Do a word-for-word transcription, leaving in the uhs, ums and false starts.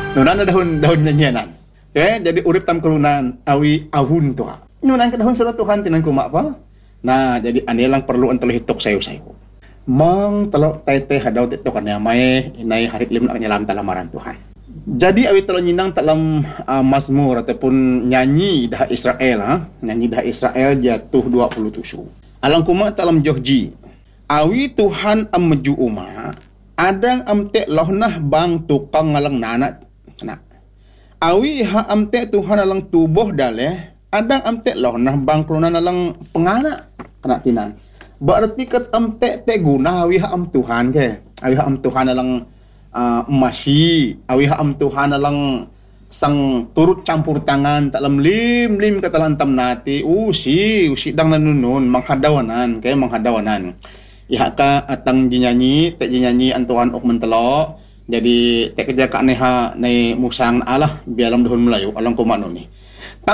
Nunan na dahon dahon nyanyanan. Okay, jadi urip tam kelunan awi ahun tu. Nunan ka dahon sa Tuhan tinan kuma pa. Nah, jadi ane lang perlu antalo hitok sayo-sayo. Mang talo tayte hadaw dito kanya may inay harit lim na kanyalam talamaran Tuhan. Jadi awi talo nyinang talam uh, Mazmur ataupun nyanyi dah Israel ha. Nyanyi dah Israel jatuh dua puluh tujuh. Alang kuma talam Johji. Awi Tuhan am meju uma adang amte lohnah bang tukang ngalang nanat. Nah, awi ha amte Tuhan alang tubuh daleh, adang amte loh nah bang kelunan alang pengana kena tinan. Berarti kat amte te guna awi ha am Tuhan ke, awi ha am Tuhan alang uh, masih, awi ha am Tuhan alang sang turut campur tangan talam lim lim katalan tam nati, usi usi dang nanunun menghadawanan, kayak menghadawanan. Iha ka atang dinyanyi, te dinyanyi antuan ok mentelo. Jadi tak kerja kat neha nei musang Allah bialam dahun Melayu alang ko mano ni.